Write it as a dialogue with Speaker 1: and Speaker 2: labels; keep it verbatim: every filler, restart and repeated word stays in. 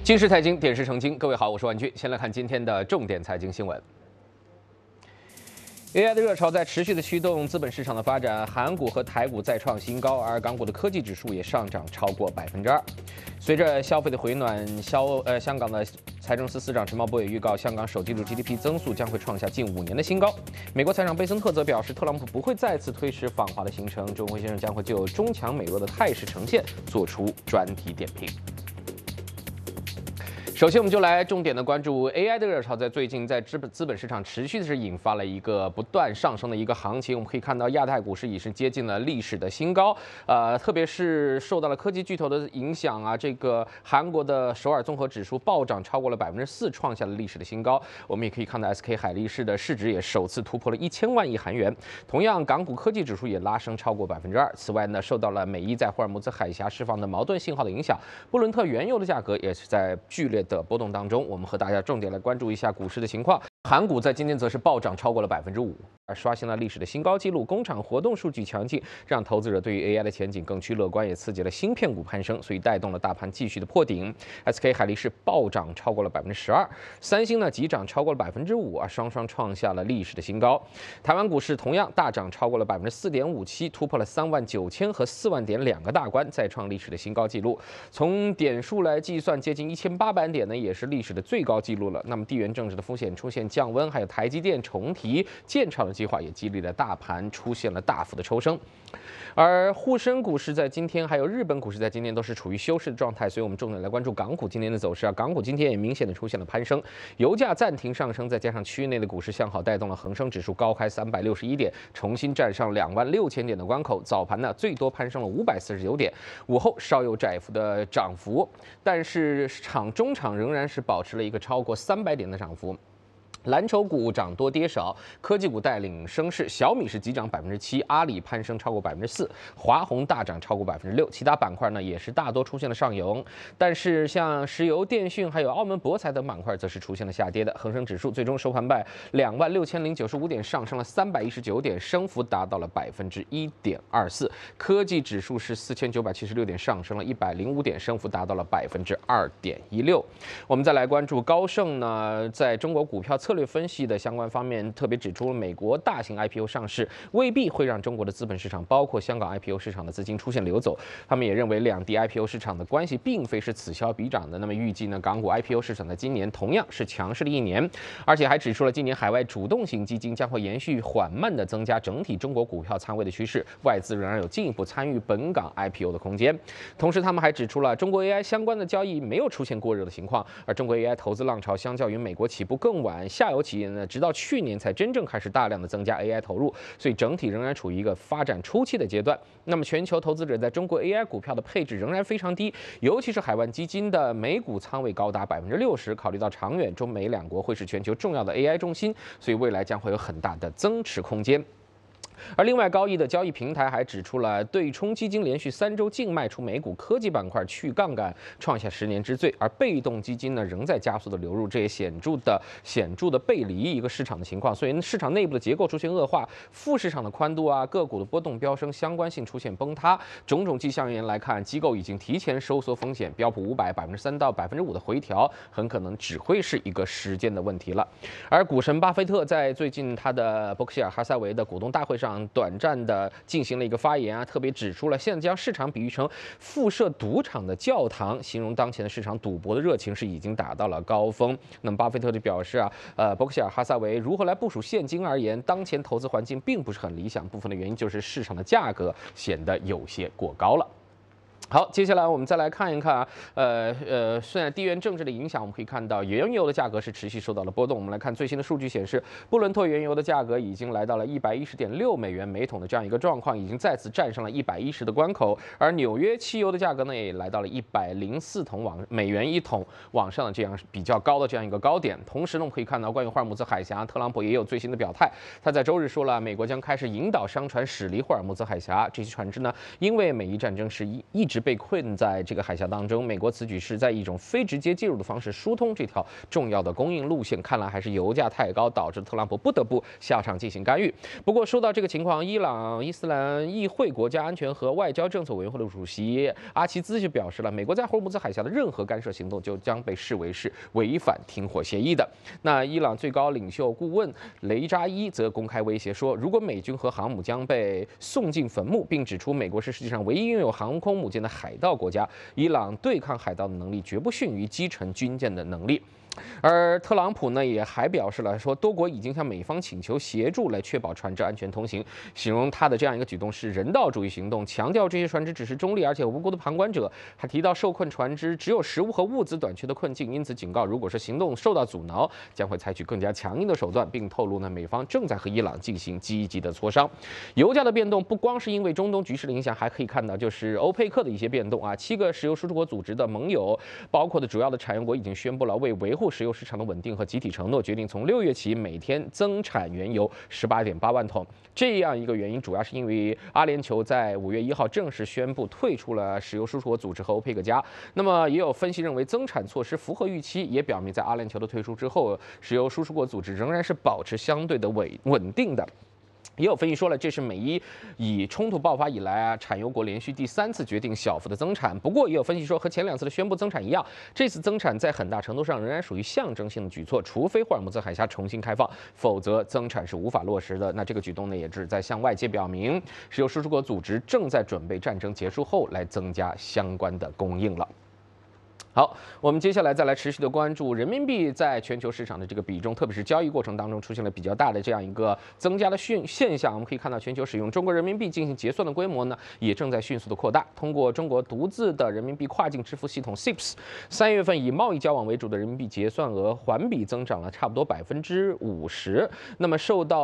Speaker 1: 今时财经，点石成金。各位好，我是万军。先来看今天的重点财经新闻。A I 的热潮在持续的驱动资本市场的发展，韩股和台股再创新高，而港股的科技指数也上涨超过百分之二。随着消费的回暖，消呃香港的财政司司长陈茂波也预告，香港首季度 G D P 增速将会创下近五年的新高。美国财长贝森特则表示，特朗普不会再次推迟访华的行程，钟辉先生将会就中强美弱的态势呈现做出专题点评。首先，我们就来重点的关注 A I 的热潮，在最近在资本资本市场持续的是引发了一个不断上升的一个行情。我们可以看到，亚太股市已是接近了历史的新高，呃，特别是受到了科技巨头的影响啊，这个韩国的首尔综合指数暴涨超过了百分之四，创下了历史的新高。我们也可以看到 S K 海力士的市值也首次突破了一千万亿韩元。同样，港股科技指数也拉升超过百分之二。此外呢，受到了美伊在霍尔木兹海峡释放的矛盾信号的影响，布伦特原油的价格也是在剧烈的波动当中，我们和大家重点来关注一下股市的情况。韩股在今天则是暴涨超过了百分之五，而刷新了历史的新高纪录。工厂活动数据强劲，让投资者对于 A I 的前景更趋乐观，也刺激了芯片股攀升，所以带动了大盘继续的破顶。S K 海力士暴涨超过了百分之十二，三星呢急涨超过了百分之五啊，双双创下了历史的新高。台湾股市同样大涨超过了百分之四点五七，突破了三万九千和四万点两个大关，再创历史的新高纪录。从点数来计算，接近一千八百点呢，也是历史的最高纪录了。那么地缘政治的风险出现降温，还有台积电重提建厂的计划，也激励了大盘出现了大幅的抽升。而沪深股市在今天，还有日本股市在今天都是处于休市的状态，所以我们重点来关注港股今天的走势啊。港股今天也明显的出现了攀升，油价暂停上升，再加上区域内的股市向好，带动了恒生指数高开三百六十一点，重新站上两万六千点的关口。早盘呢最多攀升了五百四十九点，午后稍有窄幅的涨幅，但是场中场仍然是保持了一个超过三百点的涨幅。蓝筹股涨多跌少，科技股带领升势，小米是急涨百分之七，阿里攀升超过百分之四，华虹大涨超过百分之六，其他板块呢也是大多出现了上游，但是像石油、电讯还有澳门博彩等板块则是出现了下跌的。恒生指数最终收盘报两万六千零九十五点，上升了三百一十九点，升幅达到了百分之一点二四。科技指数是四千九百七十六点，上升了一百零五点，升幅达到了百分之二点一六。我们再来关注高盛呢，在中国股票策略分析的相关方面，特别指出了美国大型 I P O 上市未必会让中国的资本市场，包括香港 I P O 市场的资金出现流走。他们也认为两地 I P O 市场的关系并非是此消彼长的。那么预计呢，港股 I P O 市场在今年同样是强势的一年，而且还指出了今年海外主动型基金将会延续缓慢的增加整体中国股票仓位的趋势，外资仍然有进一步参与本港 I P O 的空间。同时，他们还指出了中国 A I 相关的交易没有出现过热的情况，而中国 A I 投资浪潮相较于美国起步更晚。下游企业呢，直到去年才真正开始大量的增加 A I 投入，所以整体仍然处于一个发展初期的阶段。那么全球投资者在中国 A I 股票的配置仍然非常低，尤其是海外基金的美股仓位高达百分之六十。考虑到长远，中美两国会是全球重要的 A I 中心，所以未来将会有很大的增持空间。而另外，高毅的交易平台还指出了对冲基金连续三周净卖出美股科技板块，去杠杆创下十年之最，而被动基金呢仍在加速的流入，这也显著的显著的背离一个市场的情况，所以市场内部的结构出现恶化，副市场的宽度啊，个股的波动飙升，相关性出现崩塌，种种迹象而言来看，机构已经提前收缩风险，标普五百百分之三到百分之五的回调，很可能只会是一个时间的问题了。而股神巴菲特在最近他的伯克希尔哈撒韦的股东大会上短暂的进行了一个发言啊，特别指出了现在将市场比喻成附设赌场的教堂，形容当前的市场赌博的热情是已经达到了高峰。那么巴菲特就表示啊，呃，伯克希尔哈撒韦如何来部署现金而言，当前投资环境并不是很理想，部分的原因就是市场的价格显得有些过高了。好，接下来我们再来看一看啊，呃呃，虽然地缘政治的影响，我们可以看到原油的价格是持续受到了波动。我们来看最新的数据显示，布伦特原油的价格已经来到了一百一十点六美元每桶的这样一个状况，已经再次站上了一百一十的关口。而纽约汽油的价格呢，也来到了一百零四桶往美元一桶往上的这样比较高的这样一个高点。同时呢，我们可以看到关于霍尔木兹海峡，特朗普也有最新的表态，他在周日说了，美国将开始引导商船驶离霍尔木兹海峡，这些船只呢，因为美伊战争是一一直直被困在这个海峡当中。美国此举是在一种非直接介入的方式疏通这条重要的供应路线，看来还是油价太高，导致特朗普不得不下场进行干预。不过说到这个情况，伊朗伊斯兰议会国家安全和外交政策委员会的主席阿齐兹就表示了，美国在霍尔木兹海峡的任何干涉行动就将被视为是违反停火协议的。那伊朗最高领袖顾问雷扎伊则公开威胁说，如果美军和航母将被送进坟墓，并指出美国是世界上唯一拥有航空母舰的海盗国家，伊朗对抗海盗的能力绝不逊于击沉军舰的能力。而特朗普呢，也还表示了说，多国已经向美方请求协助来确保船只安全通行，形容他的这样一个举动是人道主义行动，强调这些船只只是中立而且无辜的旁观者，还提到受困船只只有食物和物资短缺的困境，因此警告，如果是行动受到阻挠，将会采取更加强硬的手段，并透露呢，美方正在和伊朗进行积极的磋商。油价的变动不光是因为中东局势的影响，还可以看到就是欧佩克的一些变动啊，七个石油输出国组织的盟友，包括的主要的产油国已经宣布了为维护石油市场的稳定和集体承诺，决定从六月起每天增产原油十八点八万桶。这样一个原因，主要是因为阿联酋在五月一号正式宣布退出了石油输出国组织和欧佩克加。那么也有分析认为，增产措施符合预期，也表明在阿联酋的退出之后，石油输出国组织仍然是保持相对的稳稳定的。也有分析说了，这是美伊以冲突爆发以来啊，产油国连续第三次决定小幅的增产。不过，也有分析说，和前两次的宣布增产一样，这次增产在很大程度上仍然属于象征性的举措，除非霍尔木兹海峡重新开放，否则增产是无法落实的。那这个举动呢，也是在向外界表明，石油输出国组织正在准备战争结束后来增加相关的供应了。好，我们接下来再来持续的关注人民币在全球市场的这个比重，特别是交易过程当中出现了比较大的这样一个增加的现现象。我们可以看到，全球使用中国人民币进行结算的规模呢，也正在迅速的扩大。通过中国独自的人民币跨境支付系统 S I P S， 三月份以贸易交往为主的人民币结算额环比增长了差不多百分之五十。那么受到